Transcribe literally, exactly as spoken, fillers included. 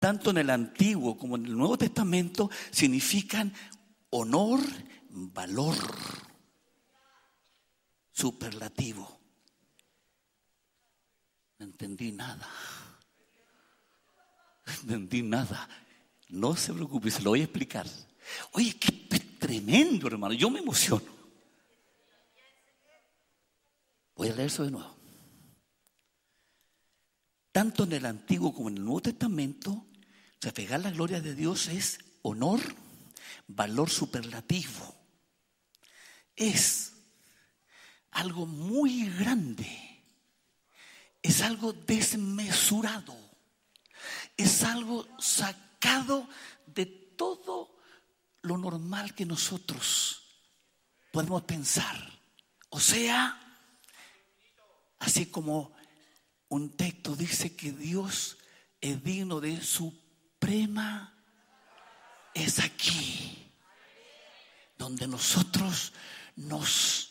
tanto en el Antiguo como en el Nuevo Testamento, significan honor, valor, superlativo. No entendí nada. No entendí nada. No se preocupe, se lo voy a explicar. Oye, qué tremendo, hermano. Yo me emociono. Voy a leer eso de nuevo. Tanto en el Antiguo como en el Nuevo Testamento, reflejar la gloria de Dios es honor, valor superlativo. Es algo muy grande. Es algo desmesurado. Es algo sacado de todo lo normal que nosotros podemos pensar. O sea, así como un texto dice que Dios es digno de suprema, es aquí donde nosotros nos